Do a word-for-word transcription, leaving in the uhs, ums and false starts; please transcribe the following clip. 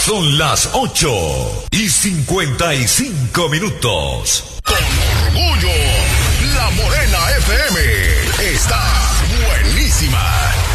Son las ocho y cincuenta y cinco minutos. Con orgullo, La Morena F